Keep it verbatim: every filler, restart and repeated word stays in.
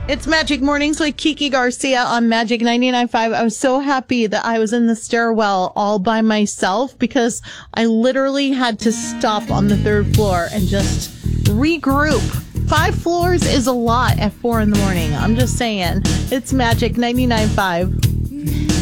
It's Magic Mornings with Kiki Garcia on Magic ninety-nine point five. I was so happy that I was in the stairwell all by myself because I literally had to stop on the third floor and just regroup. Five floors is a lot at four in the morning. I'm just saying. It's Magic ninety-nine point five.